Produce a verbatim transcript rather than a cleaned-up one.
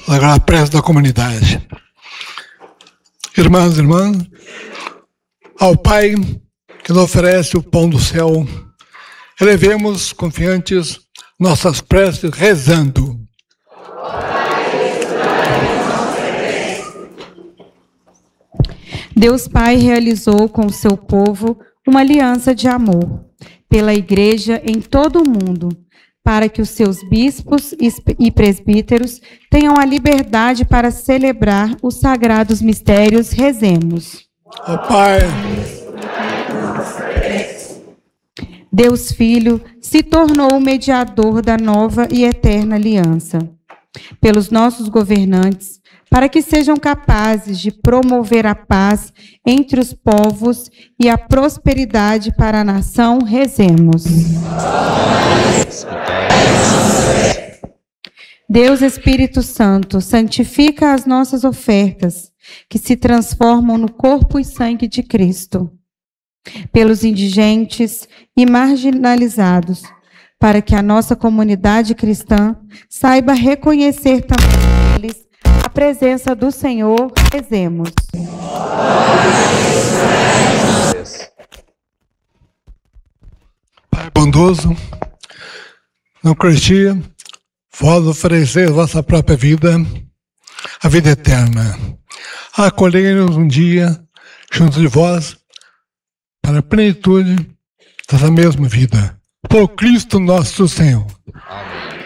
Agora a prece da comunidade. Irmãs e irmãs, ao Pai que nos oferece o pão do céu, elevemos confiantes nossas preces rezando. Deus Pai realizou com o seu povo uma aliança de amor pela Igreja em todo o mundo, para que os seus bispos e presbíteros tenham a liberdade para celebrar os sagrados mistérios. Rezemos. Ó Pai, Deus Filho se tornou o mediador da nova e eterna aliança. Pelos nossos governantes, para que sejam capazes de promover a paz entre os povos e a prosperidade para a nação, rezemos. Deus Espírito Santo, santifica as nossas ofertas, que se transformam no corpo e sangue de Cristo, pelos indigentes e marginalizados, para que a nossa comunidade cristã saiba reconhecer também neles a presença do Senhor. Rezemos. Pai bondoso, na Eucaristia, vós ofereceis vossa própria vida, a vida eterna. Acolhei-nos um dia junto de vós para a plenitude dessa mesma vida. Por Cristo nosso Senhor. Amém.